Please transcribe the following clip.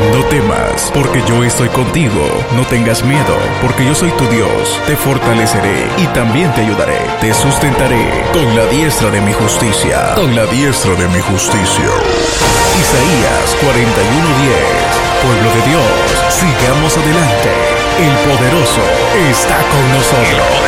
No temas, porque yo estoy contigo. No tengas miedo, porque yo soy tu Dios. Te fortaleceré y también te ayudaré. Te sustentaré con la diestra de mi justicia. Con la diestra de mi justicia. Isaías 41:10. Pueblo de Dios, sigamos adelante. El poderoso está con nosotros.